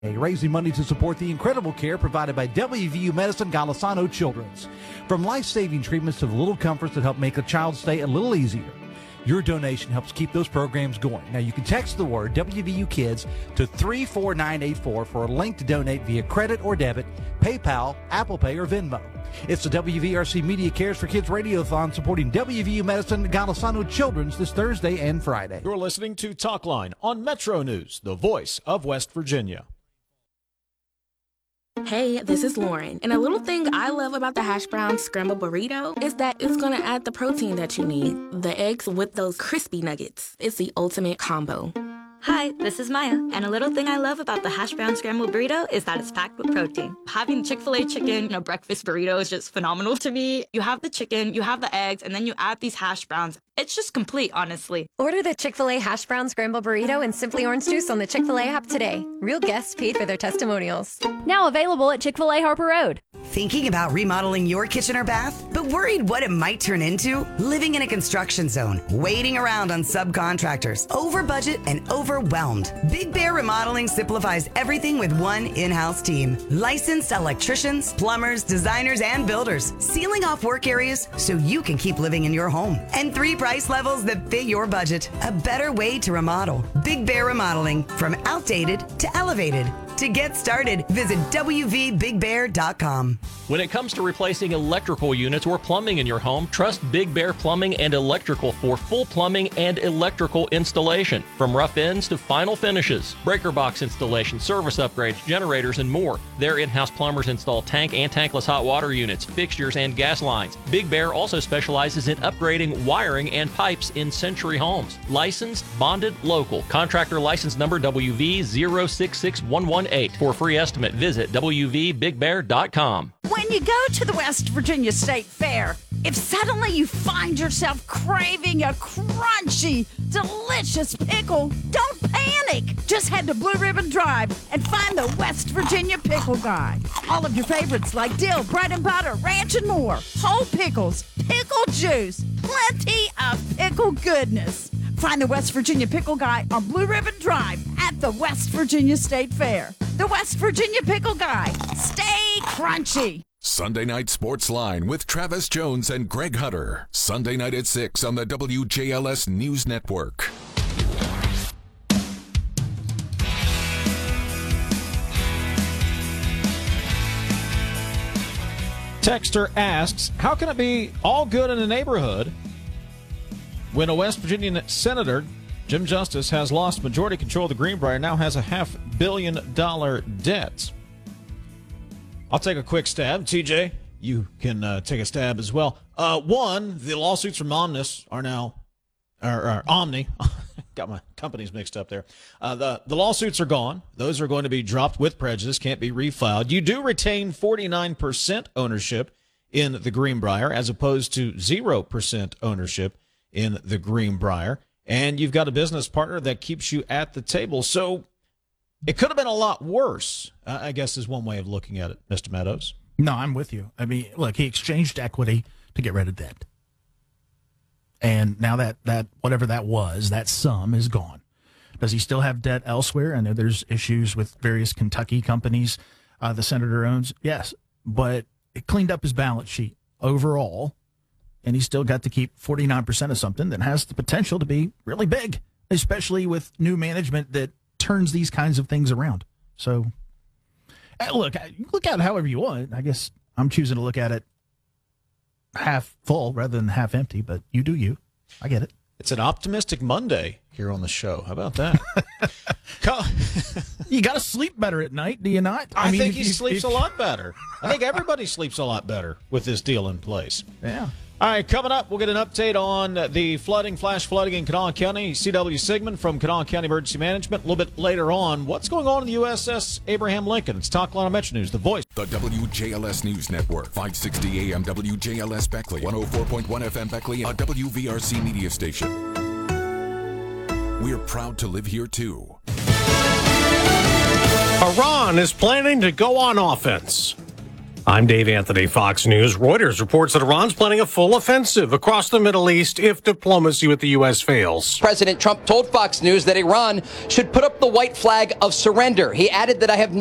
raising money to support the incredible care provided by WVU Medicine Golisano Children's. From life-saving treatments to the little comforts that help make a child's stay a little easier. Your donation helps keep those programs going. Now, you can text the word WVU Kids to 34984 for a link to donate via credit or debit, PayPal, Apple Pay, or Venmo. It's the WVRC Media Cares for Kids Radiothon supporting WVU Medicine Golisano Children's this Thursday and Friday. You're listening to Talkline on Metro News, the voice of West Virginia. Hey, this is Lauren, and a little thing I love about the hash brown scrambled burrito is that it's going to add the protein that you need. The eggs with those crispy nuggets. It's the ultimate combo. Hi, this is Maya, and a little thing I love about the hash brown scrambled burrito is that it's packed with protein. Having Chick-fil-A chicken in a breakfast burrito is just phenomenal to me. You have the chicken, you have the eggs, and then you add these hash browns. It's just complete, honestly. Order the Chick-fil-A hash brown scrambled burrito and Simply Orange Juice on the Chick-fil-A app today. Real guests paid for their testimonials. Now available at Chick-fil-A Harper Road. Thinking about remodeling your kitchen or bath, but worried what it might turn into? Living in a construction zone, waiting around on subcontractors, over budget and overwhelmed. Big Bear Remodeling simplifies everything with one in-house team. Licensed electricians, plumbers, designers, and builders, sealing off work areas so you can keep living in your home. And 3 price levels that fit your budget. A better way to remodel. Big Bear Remodeling, from outdated to elevated. To get started, visit WVBigBear.com. When it comes to replacing electrical units or plumbing in your home, trust Big Bear Plumbing and Electrical for full plumbing and electrical installation. From rough ends to final finishes, breaker box installation, service upgrades, generators, and more. Their in-house plumbers install tank and tankless hot water units, fixtures, and gas lines. Big Bear also specializes in upgrading wiring and pipes in Century homes. Licensed, bonded, local. Contractor license number WV066118. For a free estimate, visit WVBigBear.com. When you go to the West Virginia State Fair, if suddenly you find yourself craving a crunchy, delicious pickle, don't panic. Just head to Blue Ribbon Drive and find the West Virginia Pickle Guy. All of your favorites like dill, bread and butter, ranch, and more. Whole pickles, pickle juice, plenty of pickle goodness. Find the West Virginia Pickle Guy on Blue Ribbon Drive at the West Virginia State Fair. The West Virginia Pickle Guy. Stay crunchy. Sunday Night Sports Line with Travis Jones and Greg Hunter. Sunday night at 6 on the WJLS News Network. Texter asks, how can it be all good in the neighborhood when a West Virginia senator, Jim Justice, has lost majority control of the Greenbrier, now has a $500 million debt? I'll take a quick stab. TJ, you can take a stab as well. One, the lawsuits from Omnis are now, or Omni, got my companies mixed up there. The lawsuits are gone. Those are going to be dropped with prejudice, can't be refiled. You do retain 49% ownership in the Greenbrier as opposed to 0% ownership in the Greenbrier. And you've got a business partner that keeps you at the table. So it could have been a lot worse, I guess is one way of looking at it, Mr. Meadows. No, I'm with you. I mean, look, he exchanged equity to get rid of debt. And now that whatever that was, that sum is gone. Does he still have debt elsewhere? I know there's issues with various Kentucky companies the senator owns. Yes, but it cleaned up his balance sheet overall, and he's still got to keep 49% of something that has the potential to be really big, especially with new management that turns these kinds of things around. So, look at it however you want. I guess I'm choosing to look at it half full rather than half empty, but you do you. I get it. It's an optimistic Monday here on the show. How about that? You got to sleep better at night, do you not? I mean, think he sleeps a lot better. I think everybody sleeps a lot better with this deal in place. Yeah. All right, coming up, we'll get an update on the flash flooding in Kanawha County. C.W. Sigmund from Kanawha County Emergency Management. A little bit later on, what's going on in the USS Abraham Lincoln? It's Talkline on Metro News, the voice. The WJLS News Network, 560 AM WJLS Beckley, 104.1 FM Beckley, a WVRC media station. We're proud to live here, too. Iran is planning to go on offense. I'm Dave Anthony, Fox News. Reuters reports that Iran's planning a full offensive across the Middle East if diplomacy with the U.S. fails. President Trump told Fox News that Iran should put up the white flag of surrender. He added that I have